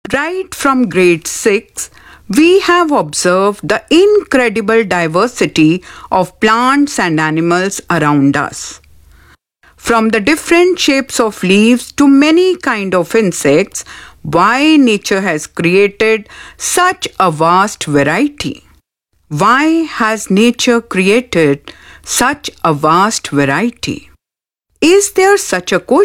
Right from grade 6, we have observed the incredible diversity of plants and animals around us. From the different shapes of leaves to many kinds of insects, why nature has created such a vast variety? Why has nature created such a vast variety? Is there such a question?